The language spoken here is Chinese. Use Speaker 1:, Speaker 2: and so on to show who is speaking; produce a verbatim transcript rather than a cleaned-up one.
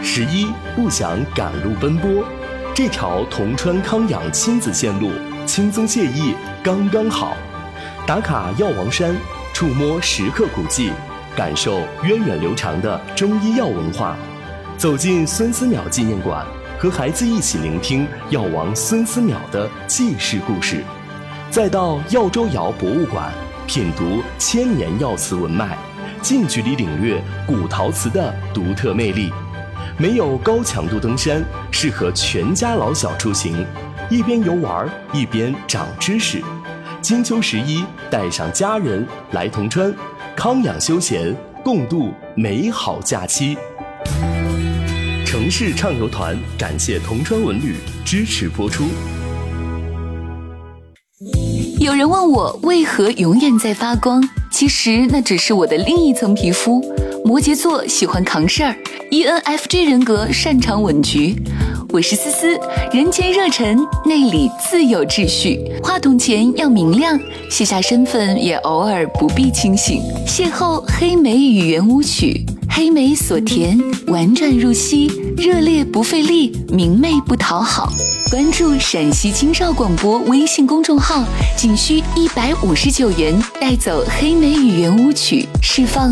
Speaker 1: 十一不想赶路奔波，这条铜川康养亲子线路轻松惬意刚刚好。打卡药王山，触摸石刻古迹，感受源远流长的中医药文化。走进孙思邈纪念馆，和孩子一起聆听药王孙思邈的济世故事。再到耀州窑博物馆，品读千年药瓷文脉，近距离领略古陶瓷的独特魅力。没有高强度登山，适合全家老小出行，一边游玩一边长知识。金秋十一，带上家人来铜川，康养休闲，共度美好假期。城市畅游团感谢铜川文旅支持播出。
Speaker 2: 有人问我为何永远在发光，其实那只是我的另一层皮肤。摩羯座喜欢扛事儿， E N F J 人格擅长稳局。我是思思，人前热忱，内里自有秩序。话筒前要明亮，卸下身份也偶尔不必清醒。邂逅黑莓与圆舞曲，黑莓所甜，婉转入膝，热烈不费力，明媚不讨好。关注陕西青少广播微信公众号，仅需一百五十九元，带走黑莓与圆舞曲，释放